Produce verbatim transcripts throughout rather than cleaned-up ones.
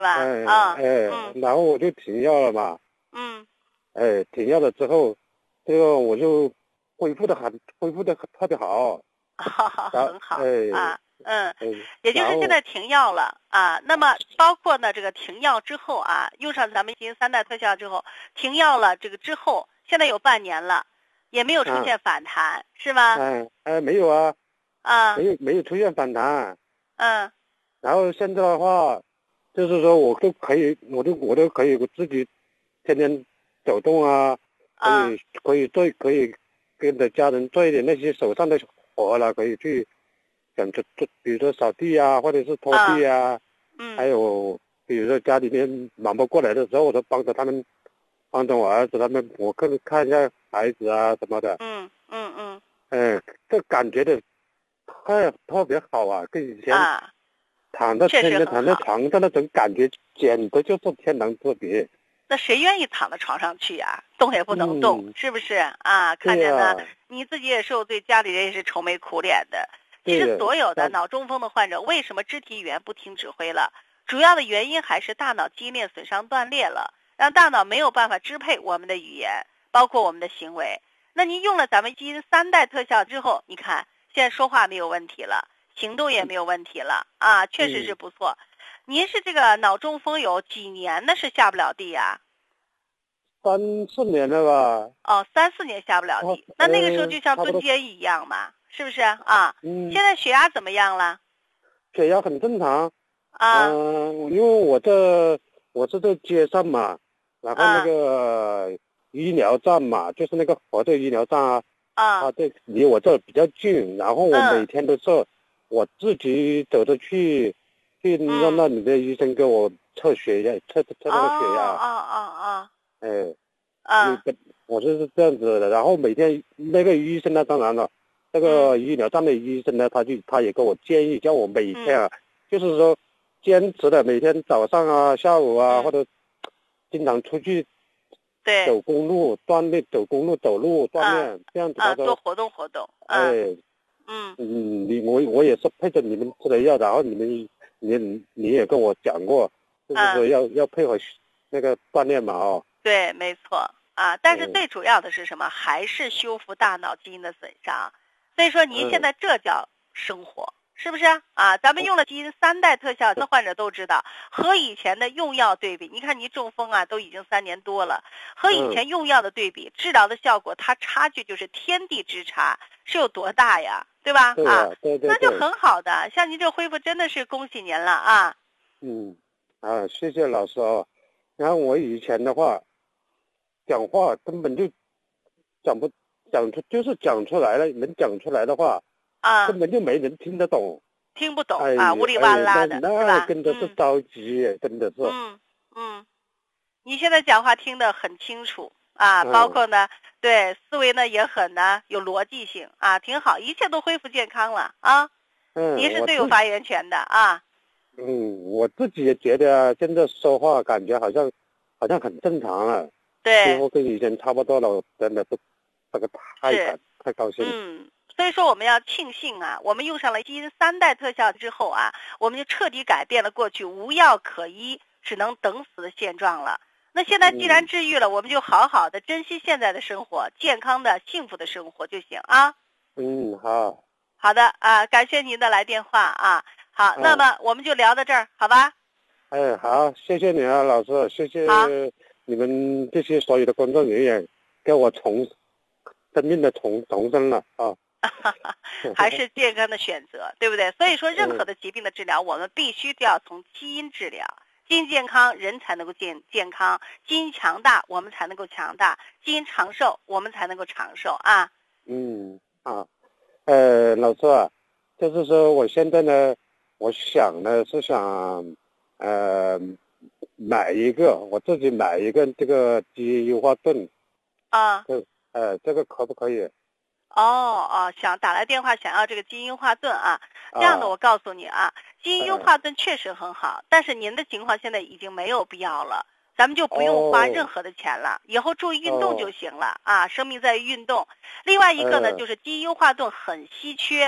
吧？ 哎啊， 哎， 嗯然后我就停药了嘛， 嗯哎，停药了之后，这个我就恢复的很，恢复的特别好， 哈哈， 然后很好哎啊，嗯， 哎， 也就是然后现在停药了啊。那么包括呢，这个停药之后啊，用上咱们基因三代特效之后，停药了，这个之后，现在有半年了，也没有出啊现反弹，是吗？ 哎哎没有啊， 啊， 没有没有出现反弹， 嗯然后现在的话，就是说我都可以，我都我都可以自己天天走动啊，可啊以可以做，可以跟着家人做一点那些手上的活了，可以去想做做，比如说扫地啊，或者是拖地啊，还嗯有比如说家里面忙不过来的时候，我都帮着他们，帮着我儿子他们，我看看一下孩子啊什么的， 嗯嗯嗯哎，这感觉的太特别好啊，跟以前。 啊， 躺在确天天躺在实很好。 床上那种感觉，简直就是天壤之别。 那谁愿意躺在床上去呀、动也不能动， 嗯， 是不是啊？看对着呢， 呀， 你自己也受罪，家里人也是愁眉苦脸的。其实对呀， 所有的但脑中风的患者，为什么肢体语言不听指挥了？主要的原因还是大脑基因链损伤断裂了，让大脑没有办法支配我们的语言，包括我们的行为。那您用了咱们基因三代特效之后，你看现在说话没有问题了，行动也没有问题了啊，确实是嗯， 不错。您是这个脑中风有几年呢？是下不了地呀、 三四年了吧？ 哦，三四年下不了哦， 地，那那个时候呃， 就像差不多， 蹲监狱一样嘛，是不是啊？ 嗯， 现在血压怎么样了？ 血压很正常。 啊嗯、因为我这我是在街上嘛，然后那啊个医疗站嘛，就是那个河的医疗站啊， 啊它这离我这比较近，然后我每嗯天都是我自己走着去，去让嗯那里的医生给我测血压，测测哦那个血压， 哦哦哎， 哦啊你跟我就是这样子的，然后每天那个医生呢，当然了，那个医疗站的医生呢，他就他也给我建议，叫我每天啊，就是说坚持的每天早上啊、下午啊， 嗯或者经常出去对走公路锻炼，走公路走路锻啊炼，这样子他说， 啊多活动活动啊哎， 嗯嗯，你我我也是配着你们吃的药，然后你们你你也跟我讲过，就是啊说要要配合那个锻炼嘛，哦， 对没错啊，但是嗯最主要的是什么？还是修复大脑基因的损伤。所以说您现嗯在这叫生活。是不是啊？咱们用了基因三代特效，那患者都知道，和以前的用药对比，你看您中风啊，都已经三年多了，和以前用药的对比，治疗的效果，它差距就是天地之差，是有多大呀？对吧？ 对啊呀，对对对， 那就很好的，像您这恢复真的是恭喜您了啊！ 嗯，啊，谢谢老师哦。然后我以前的话，讲话根本就讲不讲出，就是讲出来了，能讲出来的话， 啊， 根本就没人听得懂。 听不懂哎啊，呜里哇哎，那啦的，是那吧？ 真的是嗯着急，真的是。 嗯嗯，你现在讲话听得很清楚啊， 嗯包括呢，对思维呢也很呢有逻辑性啊，挺好，一切都恢复健康了啊。 嗯， 您是我自最有发言权的啊。 嗯，我自己也觉得啊现在说话感觉好像好像很正常了，几对， 乎跟以前差不多了，我真的是这个太是感太高兴了。 嗯，所以说我们要庆幸啊，我们用上了基因三代特效之后啊，我们就彻底改变了过去无药可医、只能等死的现状了。那现在既然嗯治愈了，我们就好好的珍惜现在的生活，健康的、幸福的生活就行啊。 嗯，好。 好的啊，感谢您的来电话啊。好，那么我们就聊到这儿，好吧？ 哎，好，谢谢你啊，老师，谢谢好你们这些所有的工作人员，给我重生命的重重生了啊。 还是健康的选择，对不对？所以说，任何的疾病的治疗，我们必须都要从基因治疗。基因健康，人才能够健健康；基因强大，我们才能够强大；基因长寿，我们才能够长寿啊。 嗯，啊，呃，老师啊，就是说我现在呢，我想呢是想，呃，买一个我自己买一个这个基因优化盾， 啊， 这呃这个可不可以？ 哦哦，想打来电话想要这个基因优化盾啊，这样的我告诉你啊，基因优化盾确实很好，但是您的情况现在已经没有必要了，咱们就不用花任何的钱了，以后注意运动就行了啊，生命在于运动。另外一个呢，就是基因优化盾很稀缺，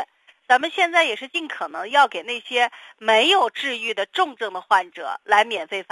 咱们现在也是尽可能要给那些没有治愈的重症的患者来免费发